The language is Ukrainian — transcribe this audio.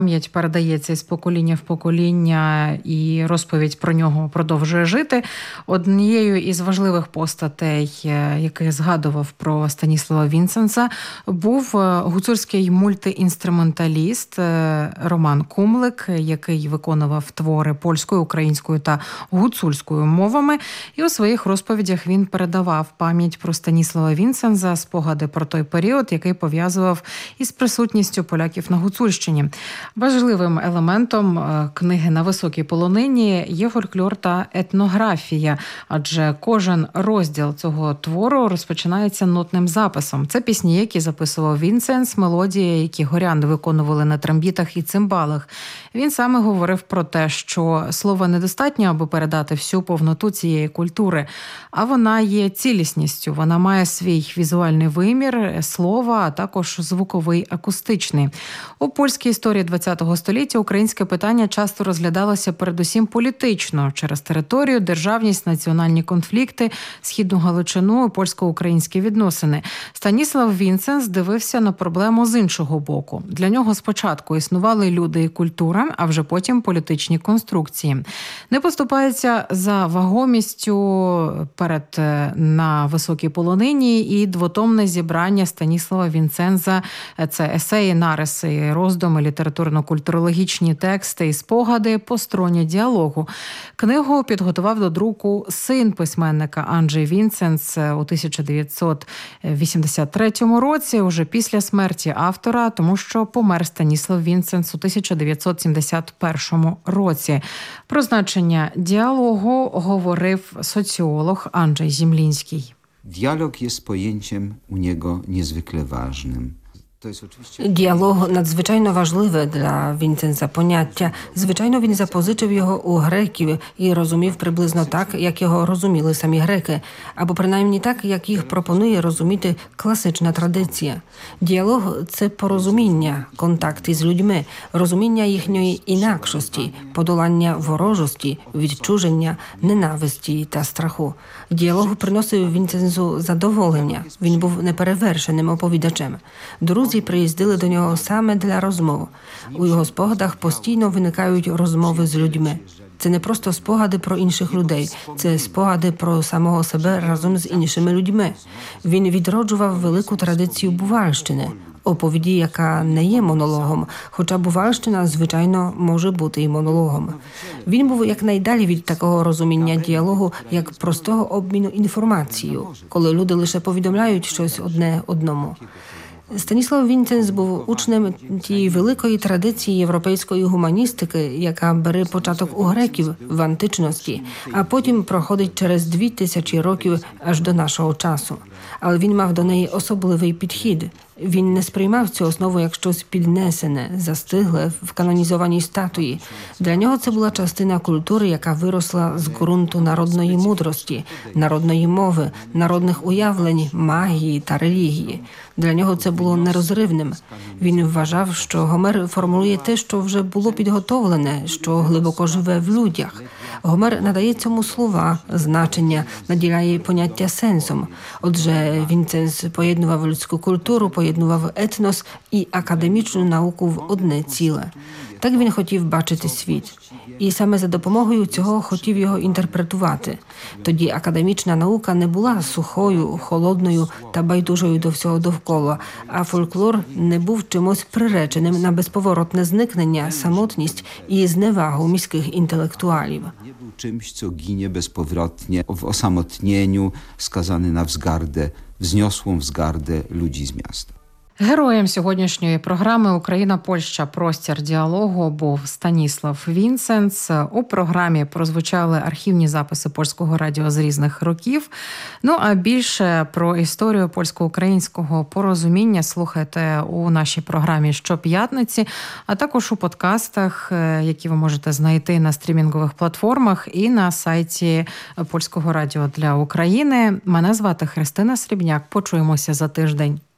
Пам'ять передається із покоління в покоління, і розповідь про нього продовжує жити. Однією із важливих постатей, який згадував про Станіслава Вінценса, був гуцульський мультиінструменталіст Роман Кумлик, який виконував твори польською, українською та гуцульською мовами. І у своїх розповідях він передавав пам'ять про Станіслава Вінценса, спогади про той період, який пов'язував із присутністю поляків на Гуцульщині. Важливим елементом книги «На високій полонині» є фольклор та етнографія, адже кожен розділ цього твору розпочинається нотним записом. Це пісні, які записував Вінценс, мелодії, які горяни виконували на трембітах і цимбалах. Він саме говорив про те, що слова недостатньо, аби передати всю повноту цієї культури, а вона є цілісністю, вона має свій візуальний вимір, слова, а також звуковий, акустичний. У польській історії ХХ століття українське питання часто розглядалося передусім політично, через територію, державність, національні конфлікти, Східну Галичину, польсько-українські відносини. Станіслав Вінценс дивився на проблему з іншого боку. Для нього спочатку існували люди і культура, а вже потім політичні конструкції. Не поступається за вагомістю перед «На високій полонині» і двотомне зібрання Станіслава Вінценса. Це есеї, нариси, роздуми, літературно-культурологічні тексти і спогади «Постороннє діалогу». Книгу підготував до друку син письменника Анджей Вінценс у 1983 році, уже після смерті автора, тому що помер Станіслав Вінценс у 1971 році. Про значення діалогу говорив соціолог Анджей Зімлінський. Діалог є поняттям у нього niezwykle ważnym. Діалог надзвичайно важливе для Вінценса поняття. Звичайно, він запозичив його у греків і розумів приблизно так, як його розуміли самі греки, або принаймні так, як їх пропонує розуміти класична традиція. Діалог – це порозуміння, контакт із людьми, розуміння їхньої інакшості, подолання ворожості, відчуження, ненависті та страху. Діалог приносив Вінценсу задоволення. Він був неперевершеним оповідачем. Друзі приїздили до нього саме для розмов. У його спогадах постійно виникають розмови з людьми. Це не просто спогади про інших людей, це спогади про самого себе разом з іншими людьми. Він відроджував велику традицію Бувальщини, оповіді, яка не є монологом, хоча Бувальщина, звичайно, може бути і монологом. Він був якнайдалі від такого розуміння діалогу, як простого обміну інформацією, коли люди лише повідомляють щось одне одному. Станіслав Вінценс був учнем тієї великої традиції європейської гуманістики, яка бере початок у греків в античності, а потім проходить через 2000 років аж до нашого часу. Але він мав до неї особливий підхід. Він не сприймав цю основу як щось піднесене, застигле в канонізованій статуї. Для нього це була частина культури, яка виросла з ґрунту народної мудрості, народної мови, народних уявлень, магії та релігії. Для нього це було нерозривним. Він вважав, що Гомер формулює те, що вже було підготовлене, що глибоко живе в людях. Гомер надає цьому слова, значення, наділяє поняття сенсом. Отже, Вінценс поєднував людську культуру, поєднував етнос і академічну науку в одне ціле. Так він хотів бачити світ. І саме за допомогою цього хотів його інтерпретувати. Тоді академічна наука не була сухою, холодною та байдужою до всього довкола, а фольклор не був чимось приреченим на безповоротне зникнення, самотність і зневагу міських інтелектуалів. Nie był czymś, co ginie bezpowrotnie w osamotnieniu, skazany na wzgardę, wzniosłą wzgardę ludzi z miasta. Героєм сьогоднішньої програми «Україна-Польща. Простір діалогу» був Станіслав Вінценс. У програмі прозвучали архівні записи Польського радіо з різних років. Ну а більше про історію польсько-українського порозуміння слухайте у нашій програмі щоп'ятниці, а також у подкастах, які ви можете знайти на стрімінгових платформах і на сайті Польського радіо для України. Мене звати Христина Срібняк. Почуємося за тиждень.